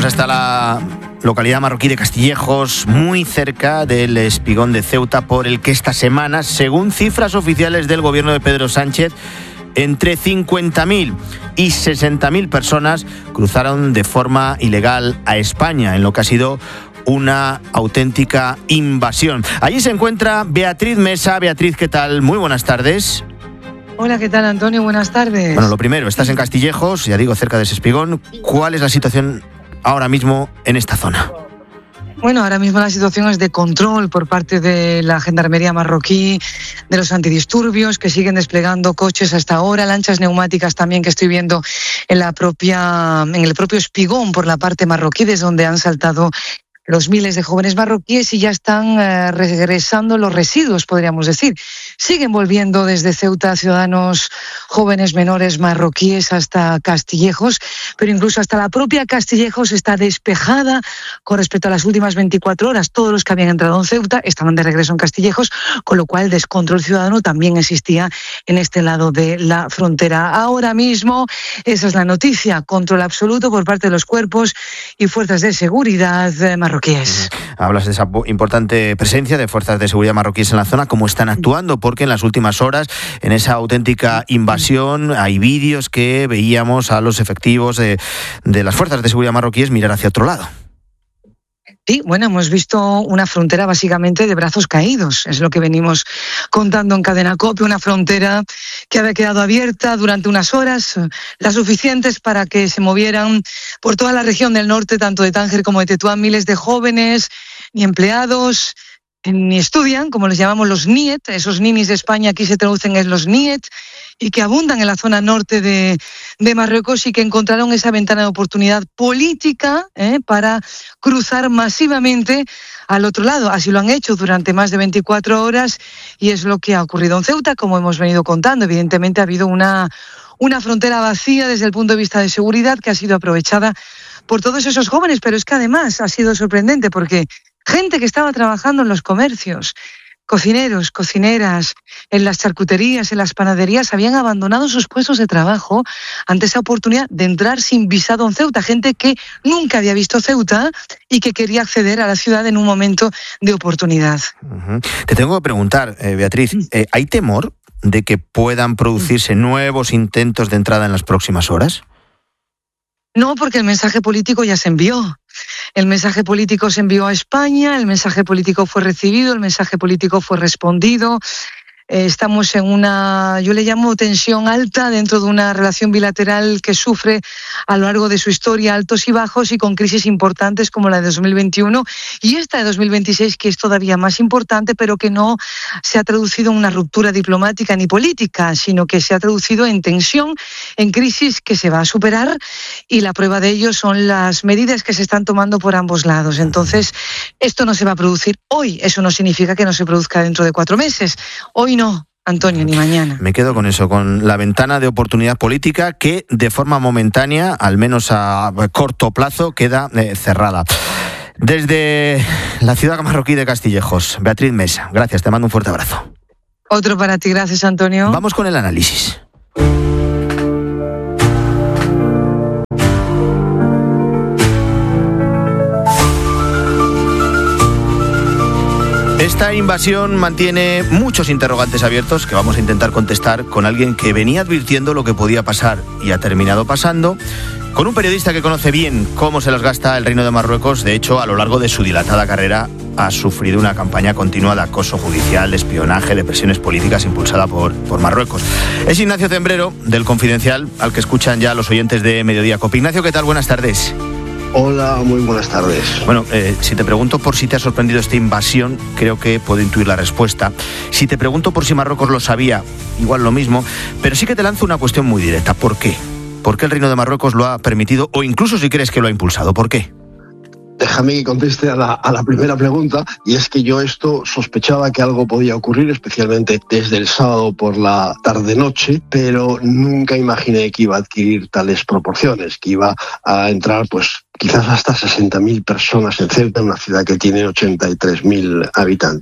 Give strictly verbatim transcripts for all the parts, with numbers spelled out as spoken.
hasta la localidad marroquí de Castillejos, muy cerca del espigón de Ceuta, por el que esta semana, según cifras oficiales del gobierno de Pedro Sánchez, entre cincuenta mil y sesenta mil personas cruzaron de forma ilegal a España, en lo que ha sido una auténtica invasión. Allí se encuentra Beatriz Mesa. Beatriz, ¿qué tal? Muy buenas tardes. Hola, ¿qué tal, Antonio? Buenas tardes. Bueno, lo primero, estás en Castillejos, ya digo, cerca de ese espigón. ¿Cuál es la situación ahora mismo en esta zona? Bueno, ahora mismo la situación es de control por parte de la Gendarmería marroquí, de los antidisturbios, que siguen desplegando coches hasta ahora, lanchas neumáticas también que estoy viendo en la propia, en el propio espigón por la parte marroquí, desde donde han saltado los miles de jóvenes marroquíes y ya están eh, regresando los residuos, podríamos decir. Siguen volviendo desde Ceuta ciudadanos jóvenes menores marroquíes hasta Castillejos, pero incluso hasta la propia Castillejos está despejada con respecto a las últimas veinticuatro horas. Todos los que habían entrado en Ceuta estaban de regreso en Castillejos, con lo cual el descontrol ciudadano también existía en este lado de la frontera. Ahora mismo, esa es la noticia, control absoluto por parte de los cuerpos y fuerzas de seguridad marroquíes. Hablas de esa importante presencia de fuerzas de seguridad marroquíes en la zona. ¿Cómo están actuando? Porque en las últimas horas, en esa auténtica invasión, hay vídeos que veíamos a los efectivos de, de las fuerzas de seguridad marroquíes mirar hacia otro lado. Sí, bueno, hemos visto una frontera básicamente de brazos caídos, es lo que venimos contando en Cadena COPE, una frontera que había quedado abierta durante unas horas, las suficientes para que se movieran por toda la región del norte, tanto de Tánger como de Tetuán, miles de jóvenes, ni empleados, ni estudian, como les llamamos los N I E T, esos ninis de España aquí se traducen en los N I E T, y que abundan en la zona norte de, de Marruecos y que encontraron esa ventana de oportunidad política eh, para cruzar masivamente al otro lado. Así lo han hecho durante más de veinticuatro horas y es lo que ha ocurrido en Ceuta, como hemos venido contando. Evidentemente ha habido una, una frontera vacía desde el punto de vista de seguridad que ha sido aprovechada por todos esos jóvenes, pero es que además ha sido sorprendente porque gente que estaba trabajando en los comercios, cocineros, cocineras, en las charcuterías, en las panaderías, habían abandonado sus puestos de trabajo ante esa oportunidad de entrar sin visado en Ceuta. Gente que nunca había visto Ceuta y que quería acceder a la ciudad en un momento de oportunidad. Uh-huh. Te tengo que preguntar, eh, Beatriz, eh, ¿hay temor de que puedan producirse nuevos intentos de entrada en las próximas horas? No, porque el mensaje político ya se envió. El mensaje político se envió a España, el mensaje político fue recibido, el mensaje político fue respondido. Eh, estamos en una, yo le llamo tensión alta dentro de una relación bilateral que sufre a lo largo de su historia altos y bajos y con crisis importantes como la de dos mil veintiuno y esta de dos mil veintiséis que es todavía más importante pero que no se ha traducido en una ruptura diplomática ni política, sino que se ha traducido en tensión, en crisis que se va a superar y la prueba de ello son las medidas que se están tomando por ambos lados. Entonces, esto no se va a producir hoy, eso no significa que no se produzca dentro de cuatro meses. Hoy no, Antonio, ni mañana. Me quedo con eso, con la ventana de oportunidad política que de forma momentánea, al menos a corto plazo, queda eh, cerrada. Desde la ciudad marroquí de Castillejos, Beatriz Mesa, gracias, te mando un fuerte abrazo. Otro para ti, gracias, Antonio. Vamos con el análisis. Esta invasión mantiene muchos interrogantes abiertos que vamos a intentar contestar con alguien que venía advirtiendo lo que podía pasar y ha terminado pasando, con un periodista que conoce bien cómo se las gasta el Reino de Marruecos. De hecho, a lo largo de su dilatada carrera ha sufrido una campaña continua de acoso judicial, de espionaje, de presiones políticas impulsada por, por Marruecos. Es Ignacio Cembrero, del Confidencial, al que escuchan ya los oyentes de Mediodía COPE. Ignacio, ¿qué tal? Buenas tardes. Hola, muy buenas tardes. Bueno, eh, si te pregunto por si te ha sorprendido esta invasión, creo que puedo intuir la respuesta. Si te pregunto por si Marruecos lo sabía, igual lo mismo, pero sí que te lanzo una cuestión muy directa. ¿Por qué? ¿Por qué el Reino de Marruecos lo ha permitido o incluso si crees que lo ha impulsado? ¿Por qué? Déjame que conteste a la, a la primera pregunta, y es que yo esto sospechaba que algo podía ocurrir, especialmente desde el sábado por la tarde-noche, pero nunca imaginé que iba a adquirir tales proporciones, que iba a entrar pues quizás hasta sesenta mil personas en Ceuta, una ciudad que tiene ochenta y tres mil habitantes.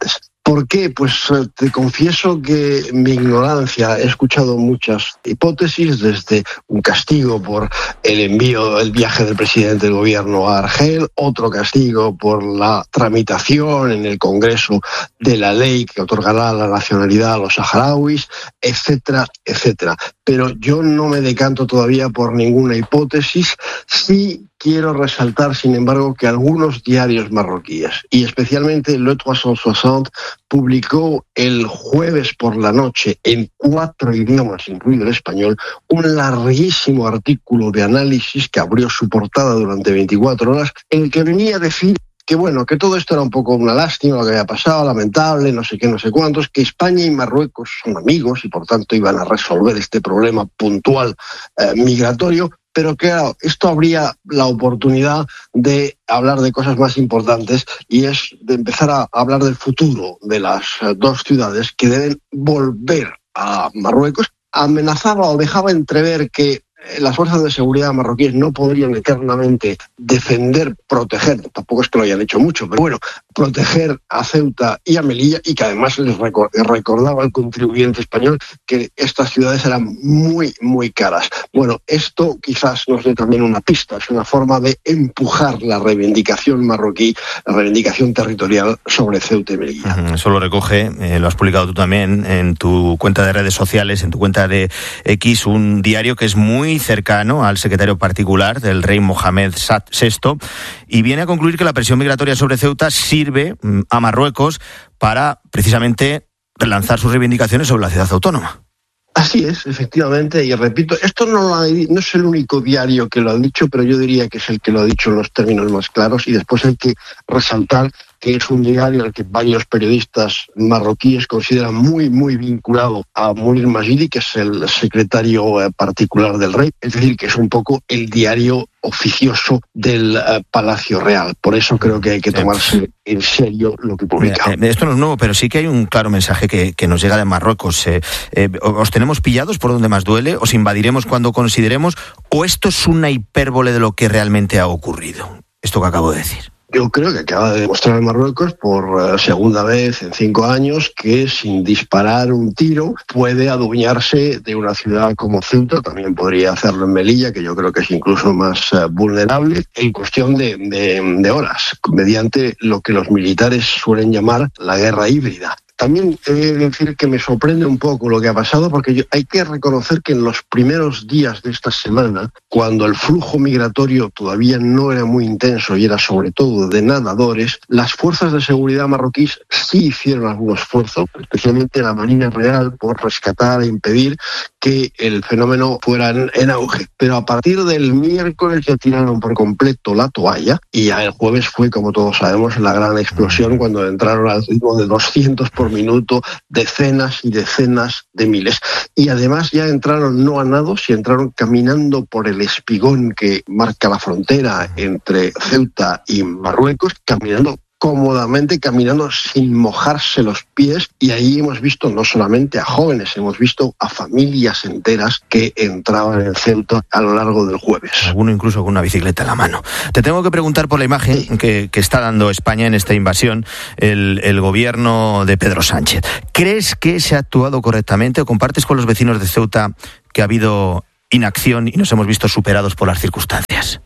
¿Por qué? Pues eh, te confieso que mi ignorancia, he escuchado muchas hipótesis, desde un castigo por el envío, el viaje del presidente del gobierno a Argel, otro castigo por la tramitación en el Congreso de la ley que otorgará la nacionalidad a los saharauis, etcétera, etcétera. Pero yo no me decanto todavía por ninguna hipótesis. Sí quiero resaltar, sin embargo, que algunos diarios marroquíes, y especialmente Le trescientos sesenta, publicó el jueves por la noche, en cuatro idiomas, incluido el español, un larguísimo artículo de análisis que abrió su portada durante veinticuatro horas, en el que venía a decir que bueno, que todo esto era un poco una lástima, lo que había pasado, lamentable, no sé qué, no sé cuántos, que España y Marruecos son amigos y por tanto iban a resolver este problema puntual eh, migratorio, pero que claro, esto habría la oportunidad de hablar de cosas más importantes, y es de empezar a hablar del futuro de las dos ciudades que deben volver a Marruecos. Amenazaba o dejaba entrever que las fuerzas de seguridad marroquíes no podrían eternamente defender, proteger, tampoco es que lo hayan hecho mucho, pero bueno, proteger a Ceuta y a Melilla, y que además les recordaba al contribuyente español que estas ciudades eran muy, muy caras. Bueno, esto quizás nos dé también una pista, es una forma de empujar la reivindicación marroquí, la reivindicación territorial sobre Ceuta y Melilla. Eso lo recoge, eh, lo has publicado tú también en tu cuenta de redes sociales, en tu cuenta de X, un diario que es muy cercano al secretario particular del rey Mohamed sexto, y viene a concluir que la presión migratoria sobre Ceuta sirve a Marruecos para precisamente relanzar sus reivindicaciones sobre la ciudad autónoma. Así es, efectivamente, y repito, esto no, lo ha, no es el único diario que lo ha dicho, pero yo diría que es el que lo ha dicho en los términos más claros, y después hay que resaltar que es un diario al que varios periodistas marroquíes consideran muy, muy vinculado a Munir Majidi, que es el secretario eh, particular del rey, es decir, que es un poco el diario oficioso del uh, Palacio Real. Por eso creo que hay que tomarse en serio lo que publica. Eh, esto no es nuevo, pero sí que hay un claro mensaje que, que nos llega de Marruecos. Eh, eh, ¿Os tenemos pillados por donde más duele? ¿Os invadiremos cuando consideremos? ¿O esto es una hipérbole de lo que realmente ha ocurrido? Esto que acabo de decir. Yo creo que acaba de demostrar Marruecos por segunda vez en cinco años que sin disparar un tiro puede adueñarse de una ciudad como Ceuta. También podría hacerlo en Melilla, que yo creo que es incluso más uh, vulnerable, en cuestión de, de, de horas, mediante lo que los militares suelen llamar la guerra híbrida. También he de decir que me sorprende un poco lo que ha pasado, porque yo, hay que reconocer que en los primeros días de esta semana, cuando el flujo migratorio todavía no era muy intenso y era sobre todo de nadadores, las fuerzas de seguridad marroquíes sí hicieron algún esfuerzo, especialmente la Marina Real, por rescatar e impedir que el fenómeno fuera en, en auge. Pero a partir del miércoles ya tiraron por completo la toalla, y ya el jueves fue, como todos sabemos, la gran explosión cuando entraron al ritmo de doscientos por minuto, decenas y decenas de miles. Y además ya entraron no a nado, sino entraron caminando por el espigón que marca la frontera entre Ceuta y Marruecos, caminando cómodamente, caminando sin mojarse los pies, y ahí hemos visto no solamente a jóvenes, hemos visto a familias enteras que entraban en Ceuta a lo largo del jueves. Alguno incluso con una bicicleta en la mano. Te tengo que preguntar por la imagen sí. que, que está dando España en esta invasión, el, el gobierno de Pedro Sánchez. ¿Crees que se ha actuado correctamente, o compartes con los vecinos de Ceuta que ha habido inacción y nos hemos visto superados por las circunstancias?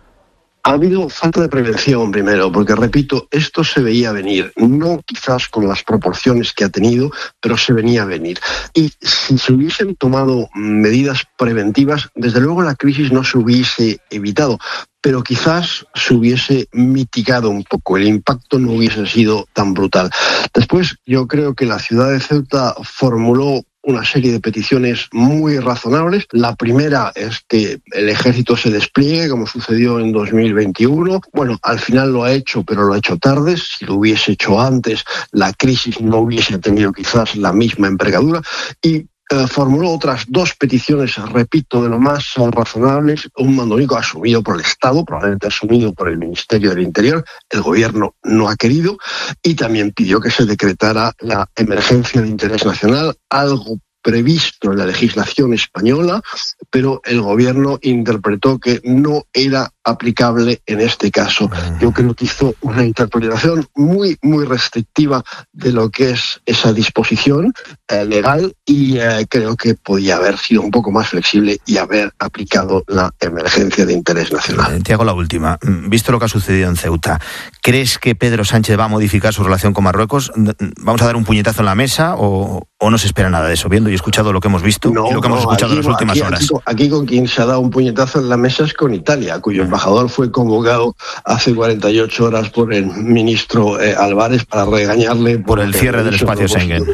Ha habido falta de prevención primero, porque repito, esto se veía venir, no quizás con las proporciones que ha tenido, pero se venía a venir. Y si se hubiesen tomado medidas preventivas, desde luego la crisis no se hubiese evitado, pero quizás se hubiese mitigado un poco, el impacto no hubiese sido tan brutal. Después, yo creo que la ciudad de Ceuta formuló una serie de peticiones muy razonables. La primera es que el ejército se despliegue, como sucedió en dos mil veintiuno. Bueno, al final lo ha hecho, pero lo ha hecho tarde. Si lo hubiese hecho antes, la crisis no hubiese tenido quizás la misma envergadura. Y Eh, formuló otras dos peticiones, repito, de lo más eh, razonables, un mando único asumido por el Estado, probablemente asumido por el Ministerio del Interior. El gobierno no ha querido, y también pidió que se decretara la emergencia de interés nacional, algo previsto en la legislación española, pero el gobierno interpretó que no era aplicable en este caso. Yo creo que hizo una interpretación muy, muy restrictiva de lo que es esa disposición eh, legal y eh, creo que podía haber sido un poco más flexible y haber aplicado la emergencia de interés nacional. Eh, te hago la última. Visto lo que ha sucedido en Ceuta, ¿crees que Pedro Sánchez va a modificar su relación con Marruecos? ¿Vamos a dar un puñetazo en la mesa o, o no se espera nada de eso? Viendo y escuchado lo que hemos visto no, y lo que hemos no, escuchado aquí, en las últimas aquí, horas. Aquí, aquí con quien se ha dado un puñetazo en la mesa es con Italia, cuyo embajador fue convocado hace cuarenta y ocho horas por el ministro eh, Álvarez para regañarle por, por el cierre del espacio Schengen.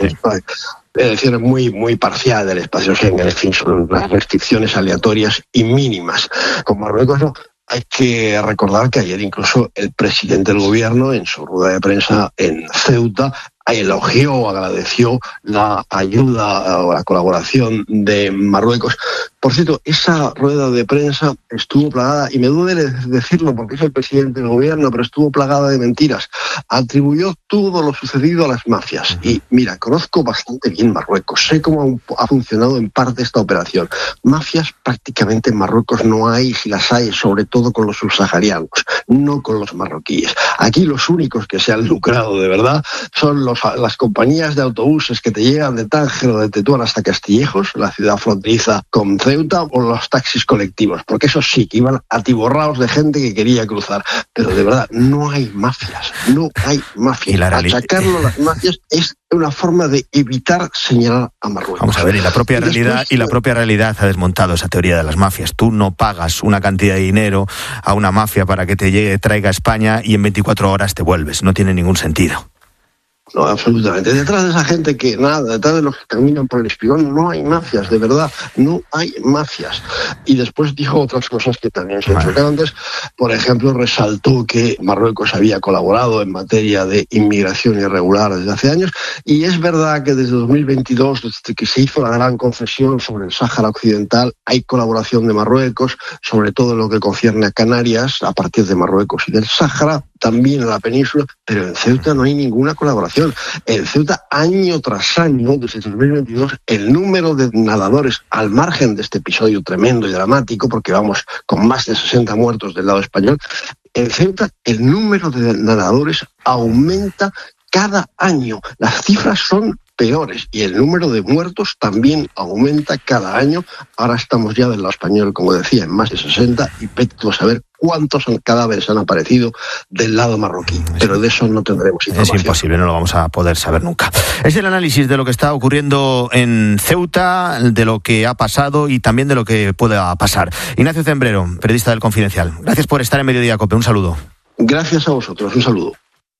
Es decir, muy, muy parcial del espacio Schengen. En fin, son las restricciones aleatorias y mínimas. Con Marruecos no. Hay que recordar que ayer incluso el presidente del gobierno, en su rueda de prensa en Ceuta, elogió, agradeció la ayuda o la colaboración de Marruecos. Por cierto, esa rueda de prensa estuvo plagada, y me duele decirlo porque es el presidente del gobierno, pero estuvo plagada de mentiras. Atribuyó todo lo sucedido a las mafias. Y mira, conozco bastante bien Marruecos, sé cómo ha funcionado en parte esta operación. Mafias prácticamente en Marruecos no hay, si las hay, sobre todo con los subsaharianos, no con los marroquíes. Aquí los únicos que se han lucrado de verdad son los las compañías de autobuses que te llegan de Tánger o de Tetuán hasta Castillejos, la ciudad fronteriza con Ceuta, o los taxis colectivos, porque esos sí que iban atiborrados de gente que quería cruzar. Pero de verdad, no hay mafias, no hay mafias. La reali- Achacarlo a las mafias es una forma de evitar señalar a Marruecos. Vamos a ver, y la propia y realidad después, y la propia realidad ha desmontado esa teoría de las mafias. Tú no pagas una cantidad de dinero a una mafia para que te llegue, traiga a España y en veinticuatro horas te vuelves. No tiene ningún sentido. No, absolutamente. Detrás de esa gente que, nada, detrás de los que caminan por el espigón, no hay mafias, de verdad, no hay mafias. Y después dijo otras cosas que también son chocantes. Por ejemplo, resaltó que Marruecos había colaborado en materia de inmigración irregular desde hace años. Y es verdad que desde dos mil veintidós, desde que se hizo la gran concesión sobre el Sáhara Occidental, hay colaboración de Marruecos, sobre todo en lo que concierne a Canarias, a partir de Marruecos y del Sáhara, también en la península, pero en Ceuta no hay ninguna colaboración. En Ceuta, año tras año, desde dos mil veintidós, el número de nadadores, al margen de este episodio tremendo y dramático, porque vamos con más de sesenta muertos del lado español, en Ceuta el número de nadadores aumenta cada año. Las cifras son peores y el número de muertos también aumenta cada año. Ahora estamos ya del lado español, como decía, en más de sesenta, y vete a saber cuántos cadáveres han aparecido del lado marroquí, pero de eso no tendremos información. Es imposible, no lo vamos a poder saber nunca. Es el análisis de lo que está ocurriendo en Ceuta, de lo que ha pasado y también de lo que pueda pasar. Ignacio Zembrero, periodista del Confidencial. Gracias por estar en Mediodía Cope. Un saludo. Gracias a vosotros. Un saludo.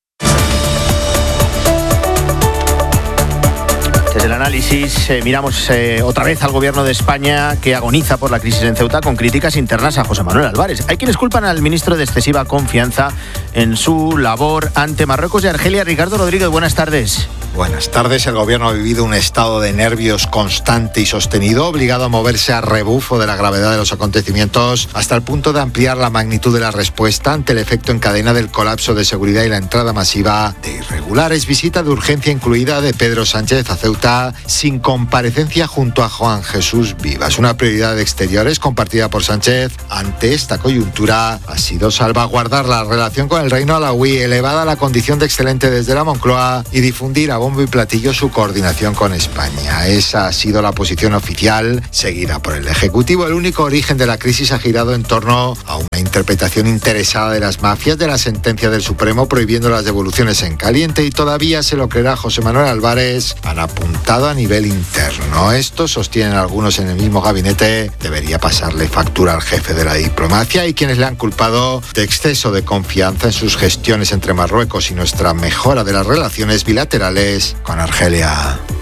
Desde el análisis eh, miramos eh, otra vez al gobierno de España, que agoniza por la crisis en Ceuta, con críticas internas a José Manuel Álvarez. Hay quienes culpan al ministro de excesiva confianza en su labor ante Marruecos y Argelia. Ricardo Rodríguez, buenas tardes. Buenas tardes. El gobierno ha vivido un estado de nervios constante y sostenido, obligado a moverse a rebufo de la gravedad de los acontecimientos, hasta el punto de ampliar la magnitud de la respuesta ante el efecto en cadena del colapso de seguridad y la entrada masiva de irregulares. Visita de urgencia incluida de Pedro Sánchez a Ceuta, sin comparecencia junto a Juan Jesús Vivas. Una prioridad de exteriores compartida por Sánchez ante esta coyuntura ha sido salvaguardar la relación con el reino alauí, elevada a la condición de excelente desde la Moncloa, y difundir a bombo y platillo su coordinación con España. Esa ha sido la posición oficial, seguida por el Ejecutivo. El único origen de la crisis ha girado en torno a una interpretación interesada de las mafias de la sentencia del Supremo prohibiendo las devoluciones en caliente, y todavía se lo creerá José Manuel Álvarez, han apuntado a nivel interno. Esto, sostienen algunos en el mismo gabinete, debería pasarle factura al jefe de la diplomacia, y quienes le han culpado de exceso de confianza en sus gestiones entre Marruecos y nuestra mejora de las relaciones bilaterales con Argelia.